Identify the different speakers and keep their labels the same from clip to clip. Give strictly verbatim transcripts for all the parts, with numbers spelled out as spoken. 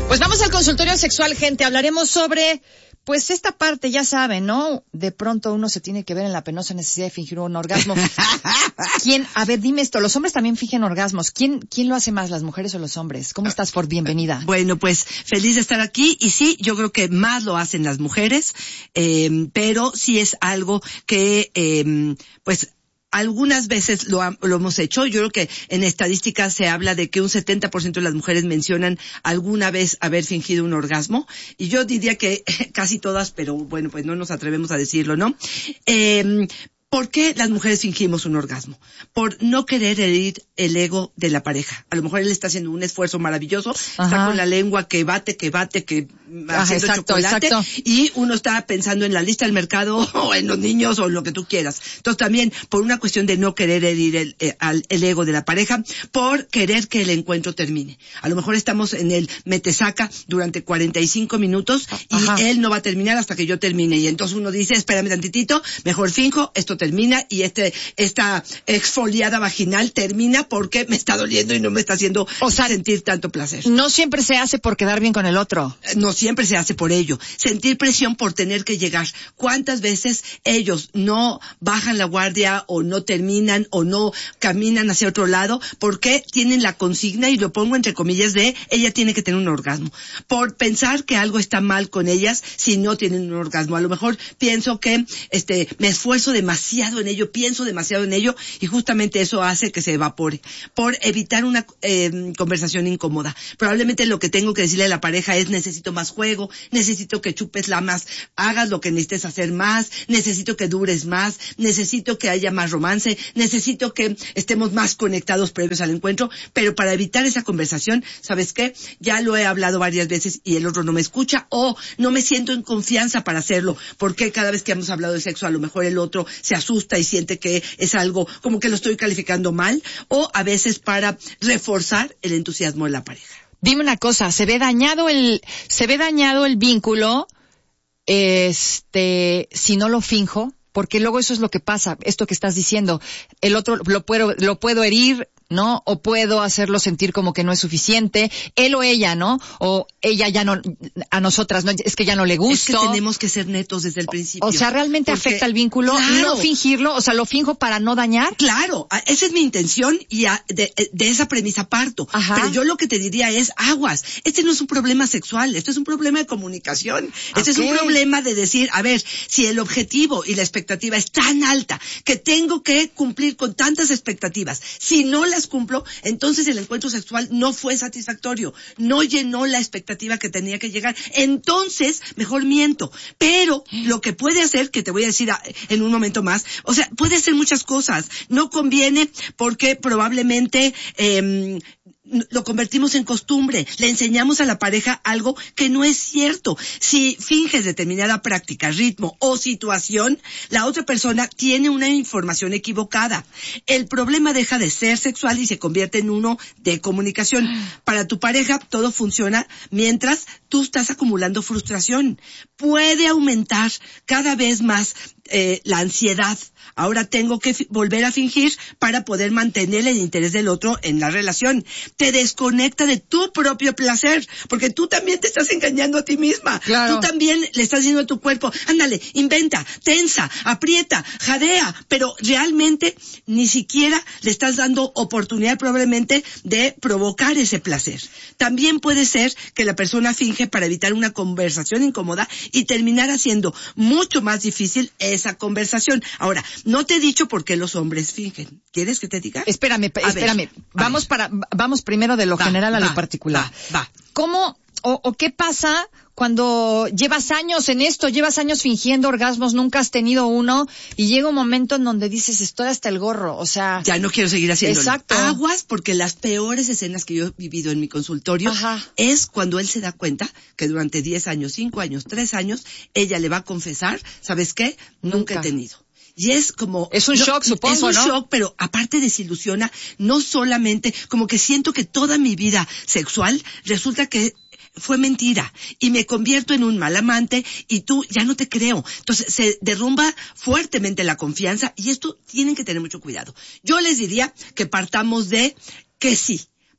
Speaker 1: Pues vamos al consultorio sexual, gente. Hablaremos sobre, pues esta parte, ya saben, ¿no? De pronto uno se tiene que ver en la penosa necesidad de fingir un orgasmo. ¿Quién? A ver, dime esto. Los hombres también fingen orgasmos. ¿Quién, quién lo hace más, las mujeres o los hombres? ¿Cómo estás, Ford? Bienvenida.
Speaker 2: Bueno, pues feliz de estar aquí. Y sí, yo creo que más lo hacen las mujeres, eh, pero sí es algo que, eh, pues, algunas veces lo, ha, lo hemos hecho. Yo creo que en estadísticas se habla de que un setenta por ciento de las mujeres mencionan alguna vez haber fingido un orgasmo. Y yo diría que casi todas, pero bueno, pues no nos atrevemos a decirlo, ¿no? Eh, ¿Por qué las mujeres fingimos un orgasmo? Por no querer herir el ego de la pareja. A lo mejor él está haciendo un esfuerzo maravilloso, Ajá. está con la lengua que bate, que bate, que
Speaker 1: Ajá,
Speaker 2: haciendo
Speaker 1: exacto,
Speaker 2: chocolate,
Speaker 1: exacto.
Speaker 2: y uno está pensando en la lista del mercado o en los niños o lo que tú quieras. Entonces también por una cuestión de no querer herir el, eh, al, el ego de la pareja, por querer que el encuentro termine. A lo mejor estamos en el metesaca durante cuarenta y cinco minutos y Ajá. él no va a terminar hasta que yo termine. Y entonces uno dice, espérame tantitito, mejor finjo, esto termina y este esta exfoliada vaginal termina porque me está doliendo y no me está haciendo
Speaker 1: o sea,
Speaker 2: sentir tanto placer.
Speaker 1: No siempre se hace por quedar bien con el otro.
Speaker 2: No siempre se hace por ello. Sentir presión por tener que llegar. ¿Cuántas veces ellos no bajan la guardia o no terminan o no caminan hacia otro lado porque tienen la consigna, y lo pongo entre comillas, de ella tiene que tener un orgasmo? Por pensar que algo está mal con ellas si no tienen un orgasmo. A lo mejor pienso que este me esfuerzo demasiado en ello, pienso demasiado en ello, y justamente eso hace que se evapore. Por evitar una eh, conversación incómoda. Probablemente lo que tengo que decirle a la pareja es: necesito más juego, necesito que chupes la más, hagas lo que necesites hacer más, necesito que dures más, necesito que haya más romance, necesito que estemos más conectados previos al encuentro. Pero para evitar esa conversación, ¿sabes qué? Ya lo he hablado varias veces y el otro no me escucha, o no me siento en confianza para hacerlo, porque cada vez que hemos hablado de sexo a lo mejor el otro se asusta y siente que es algo como que lo estoy calificando mal, o a veces para reforzar el entusiasmo de la pareja.
Speaker 1: Dime una cosa, se ve dañado el, se ve dañado el vínculo, este, si no lo finjo, porque luego eso es lo que pasa, esto que estás diciendo, el otro lo puedo, lo puedo herir, ¿no? O puedo hacerlo sentir como que no es suficiente, él o ella, ¿no? O ella ya no, a nosotras, ¿no? Es que ya no le gusta.
Speaker 2: Es que tenemos que ser netos desde el principio.
Speaker 1: O sea, ¿realmente
Speaker 2: porque,
Speaker 1: afecta el vínculo?
Speaker 2: Claro.
Speaker 1: ¿No fingirlo? O sea, ¿lo finjo para no dañar?
Speaker 2: Claro, esa es mi intención y a, de, de esa premisa parto.
Speaker 1: Ajá.
Speaker 2: Pero yo lo que te diría es, aguas, este no es un problema sexual, esto es un problema de comunicación. Este okay. es un problema de decir, a ver, si el objetivo y la expectativa es tan alta que tengo que cumplir con tantas expectativas, si no las cumplo, entonces el encuentro sexual no fue satisfactorio, no llenó la expectativa que tenía que llegar, entonces mejor miento. Pero lo que puede hacer, que te voy a decir en un momento más, o sea, puede hacer muchas cosas, no conviene porque probablemente eh, lo convertimos en costumbre, le enseñamos a la pareja algo que no es cierto. Si finges determinada práctica, ritmo o situación, la otra persona tiene una información equivocada. El problema deja de ser sexual y se convierte en uno de comunicación. Para tu pareja todo funciona mientras tú estás acumulando frustración. Puede aumentar cada vez más eh, la ansiedad. Ahora tengo que f- volver a fingir para poder mantener el interés del otro en la relación. Te desconecta de tu propio placer, porque tú también te estás engañando a ti misma.
Speaker 1: Claro.
Speaker 2: Tú también le estás diciendo a tu cuerpo, ándale, inventa, tensa, aprieta, jadea, pero realmente ni siquiera le estás dando oportunidad probablemente de provocar ese placer. También puede ser que la persona finge para evitar una conversación incómoda y terminar haciendo mucho más difícil esa conversación. Ahora, no te he dicho por qué los hombres fingen. ¿Quieres que te diga?
Speaker 1: Espérame,
Speaker 2: A
Speaker 1: espérame.
Speaker 2: ver,
Speaker 1: vamos para, vamos primero de lo
Speaker 2: va,
Speaker 1: general a
Speaker 2: va,
Speaker 1: lo particular.
Speaker 2: Va, va.
Speaker 1: ¿Cómo o, o qué pasa cuando llevas años en esto, llevas años fingiendo orgasmos, nunca has tenido uno, y llega un momento en donde dices, estoy hasta el gorro, o sea...
Speaker 2: Ya no quiero seguir haciéndolo.
Speaker 1: Exacto.
Speaker 2: Aguas, porque las peores escenas que yo he vivido en mi consultorio
Speaker 1: Ajá.
Speaker 2: es cuando él se da cuenta que durante diez años, cinco años, tres años, ella le va a confesar, ¿sabes qué? Nunca, nunca he tenido. Y es como...
Speaker 1: Es un
Speaker 2: no,
Speaker 1: shock, supongo,
Speaker 2: Es un
Speaker 1: ¿no?
Speaker 2: shock, pero aparte desilusiona, no solamente, como que siento que toda mi vida sexual resulta que fue mentira y me convierto en un mal amante y tú ya no te creo. Entonces se derrumba fuertemente la confianza y esto tienen que tener mucho cuidado. Yo les diría que partamos de que sí.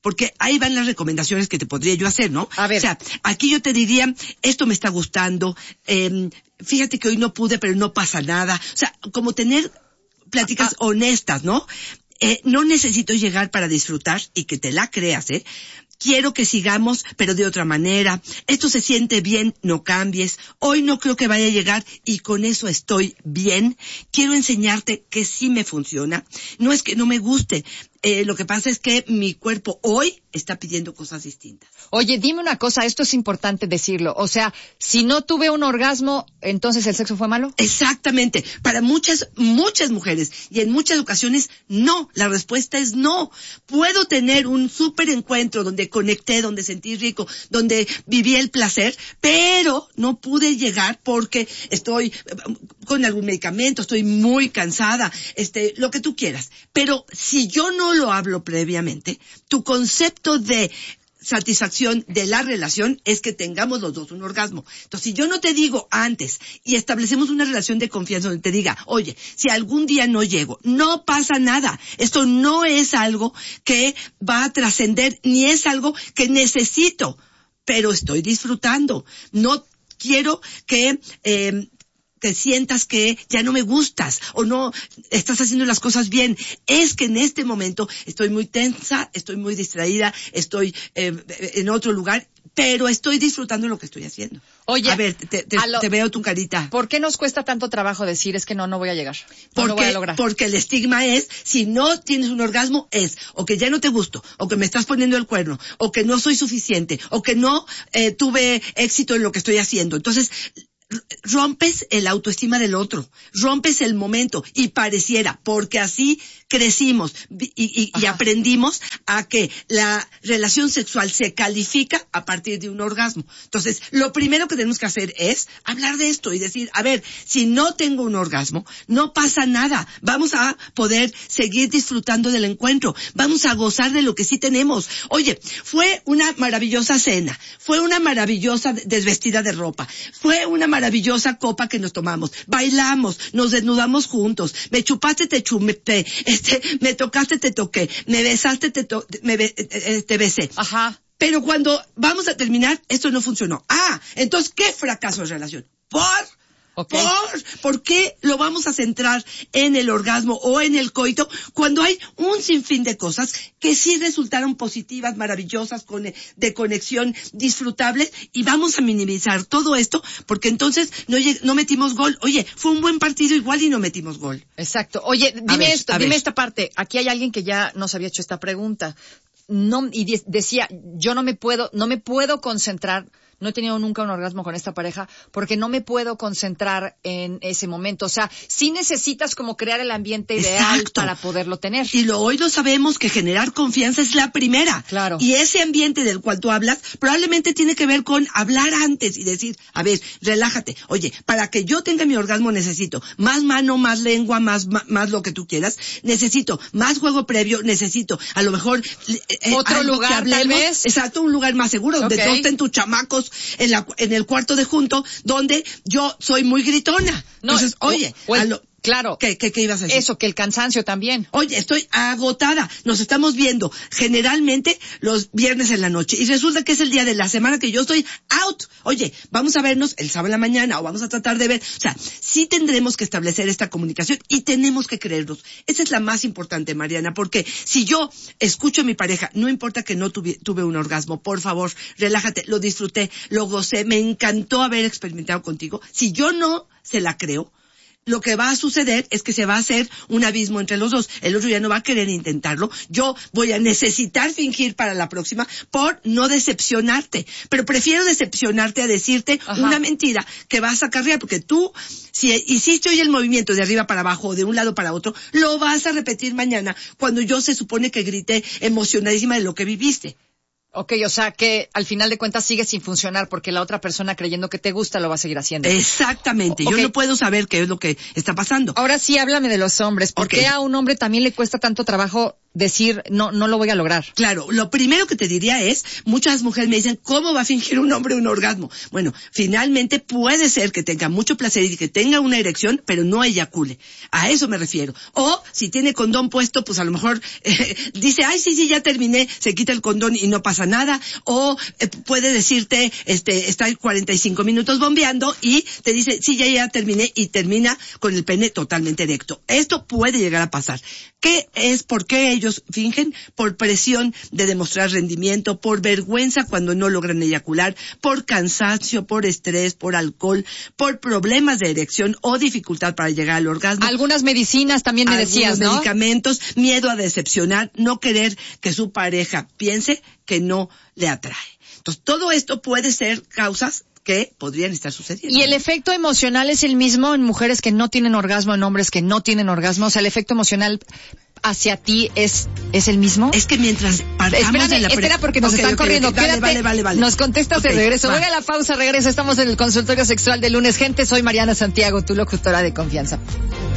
Speaker 2: Porque ahí van las recomendaciones que te podría yo hacer, ¿no?
Speaker 1: A ver.
Speaker 2: O sea, aquí yo te diría, esto me está gustando, eh, fíjate que hoy no pude, pero no pasa nada. O sea, como tener pláticas ah. honestas, ¿no? Eh, no necesito llegar para disfrutar y que te la creas, ¿eh? Quiero que sigamos, pero de otra manera. Esto se siente bien, no cambies. Hoy no creo que vaya a llegar y con eso estoy bien. Quiero enseñarte que sí me funciona. No es que no me guste. Eh, lo que pasa es que mi cuerpo hoy está pidiendo cosas distintas.
Speaker 1: Oye, dime una cosa, esto es importante decirlo. O sea, si no tuve un orgasmo, ¿entonces el sexo fue malo?
Speaker 2: Exactamente. Para muchas, muchas mujeres y en muchas ocasiones, no. La respuesta es no. Puedo tener un súper encuentro donde conecté, donde sentí rico, donde viví el placer, pero no pude llegar porque estoy con algún medicamento, estoy muy cansada, este, lo que tú quieras. Pero si yo no lo hablo previamente, tu concepto de satisfacción de la relación es que tengamos los dos un orgasmo. Entonces, si yo no te digo antes y establecemos una relación de confianza donde te diga, oye, si algún día no llego, no pasa nada. Esto no es algo que va a trascender, ni es algo que necesito, pero estoy disfrutando. No quiero que eh, te sientas que ya no me gustas o no estás haciendo las cosas bien. Es que en este momento estoy muy tensa, estoy muy distraída, estoy eh, en otro lugar, pero estoy disfrutando lo que estoy haciendo.
Speaker 1: Oye,
Speaker 2: a ver, te, te, lo, te veo tu carita.
Speaker 1: ¿Por qué nos cuesta tanto trabajo decir es que no, no voy a llegar? No
Speaker 2: porque,
Speaker 1: lo voy a lograr.
Speaker 2: Porque el estigma es, si no tienes un orgasmo, es o que ya no te gusto, o que me estás poniendo el cuerno, o que no soy suficiente, o que no eh, tuve éxito en lo que estoy haciendo. Entonces, rompes el autoestima del otro, rompes el momento y pareciera, porque así crecimos y, y, y aprendimos a que la relación sexual se califica a partir de un orgasmo. Entonces, lo primero que tenemos que hacer es hablar de esto y decir, a ver, si no tengo un orgasmo, no pasa nada, vamos a poder seguir disfrutando del encuentro, vamos a gozar de lo que sí tenemos. Oye, fue una maravillosa cena, fue una maravillosa desvestida de ropa, fue una maravillosa copa que nos tomamos, bailamos, nos desnudamos juntos, me chupaste, te chupé, este, me tocaste, te toqué, me besaste, te, to me be eh, te besé.
Speaker 1: Ajá.
Speaker 2: Pero cuando vamos a terminar, esto no funcionó. Ah, entonces, ¿qué fracaso de relación? ¿Por?
Speaker 1: Okay.
Speaker 2: ¿Por? ¿Por qué lo vamos a centrar en el orgasmo o en el coito cuando hay un sinfín de cosas que sí resultaron positivas, maravillosas, con, de conexión, disfrutables, y vamos a minimizar todo esto porque entonces no, no metimos gol? Oye, fue un buen partido igual y no metimos gol.
Speaker 1: Exacto. Oye, dime
Speaker 2: ver,
Speaker 1: esto, dime ver. esta parte. Aquí hay alguien que ya nos había hecho esta pregunta. No, y de, decía, yo no me puedo, no me puedo concentrar. No he tenido nunca un orgasmo con esta pareja porque no me puedo concentrar en ese momento. O sea, sí necesitas como crear el ambiente ideal. Exacto. Para poderlo tener.
Speaker 2: Y lo, hoy lo sabemos que generar confianza es la primera.
Speaker 1: Claro.
Speaker 2: Y ese ambiente del cual tú hablas probablemente tiene que ver con hablar antes y decir, a ver, relájate. Oye, para que yo tenga mi orgasmo necesito más mano, más lengua, más, más, más lo que tú quieras. Necesito más juego previo, necesito a lo mejor
Speaker 1: eh, otro lugar,
Speaker 2: hablemos,
Speaker 1: tal vez.
Speaker 2: Exacto, un lugar más seguro donde okay. no estén tus chamacos en, la, en el cuarto de junto, donde yo soy muy gritona. No, entonces, oye,
Speaker 1: o, o el,
Speaker 2: a lo,
Speaker 1: claro.
Speaker 2: ¿Qué, qué, ¿Qué ibas a decir?
Speaker 1: Eso, que el cansancio también.
Speaker 2: Oye, estoy agotada. Nos estamos viendo generalmente los viernes en la noche y resulta que es el día de la semana que yo estoy out. Oye, vamos a vernos el sábado en la mañana o vamos a tratar de ver. O sea, sí tendremos que establecer esta comunicación y tenemos que creernos. Esa es la más importante, Mariana, porque si yo escucho a mi pareja, no importa que no tuve, tuve un orgasmo, por favor, relájate, lo disfruté, lo gocé, me encantó haber experimentado contigo. Si yo no se la creo, lo que va a suceder es que se va a hacer un abismo entre los dos. El otro ya no va a querer intentarlo. Yo voy a necesitar fingir para la próxima por no decepcionarte. Pero prefiero decepcionarte a decirte Ajá. una mentira que vas a acarrear, porque tú, si hiciste hoy el movimiento de arriba para abajo o de un lado para otro, lo vas a repetir mañana cuando yo se supone que grité emocionadísima de lo que viviste.
Speaker 1: Ok, o sea que al final de cuentas sigue sin funcionar porque la otra persona creyendo que te gusta lo va a seguir haciendo.
Speaker 2: Exactamente, okay. Yo no puedo saber qué es lo que está pasando.
Speaker 1: Ahora sí, háblame de los hombres. ¿Por okay. qué a un hombre también le cuesta tanto trabajo decir, no, no lo voy a lograr?
Speaker 2: Claro, lo primero que te diría es, muchas mujeres me dicen, ¿cómo va a fingir un hombre un orgasmo? Bueno, finalmente puede ser que tenga mucho placer y que tenga una erección, pero no eyacule. A eso me refiero. O, si tiene condón puesto, pues a lo mejor eh, dice, ay, sí, sí, ya terminé, se quita el condón y no pasa nada. O eh, puede decirte, este, está cuarenta y cinco minutos bombeando y te dice, sí, ya, ya terminé, y termina con el pene totalmente erecto. Esto puede llegar a pasar. ¿Qué es? ¿Por qué ellos fingen? Por presión de demostrar rendimiento, por vergüenza cuando no logran eyacular, por cansancio, por estrés, por alcohol, por problemas de erección o dificultad para llegar al orgasmo.
Speaker 1: Algunas medicinas también me decías, ¿no?
Speaker 2: Medicamentos, miedo a decepcionar, no querer que su pareja piense que no le atrae. Entonces, todo esto puede ser causas que podrían estar sucediendo.
Speaker 1: ¿Y el efecto emocional es el mismo en mujeres que no tienen orgasmo, en hombres que no tienen orgasmo? O sea, el efecto emocional hacia ti es es el mismo.
Speaker 2: Es que mientras partamos
Speaker 1: Espérame,
Speaker 2: de la pre-
Speaker 1: espera porque nos
Speaker 2: okay,
Speaker 1: están
Speaker 2: okay,
Speaker 1: corriendo.
Speaker 2: okay. Vale,
Speaker 1: Quédate,
Speaker 2: vale, vale, vale.
Speaker 1: Nos contestas
Speaker 2: Okay,
Speaker 1: de regreso.
Speaker 2: va.
Speaker 1: Voy a la pausa, regreso. Estamos en el consultorio sexual de lunes. Gente, soy Mariana Santiago, tu locutora de confianza.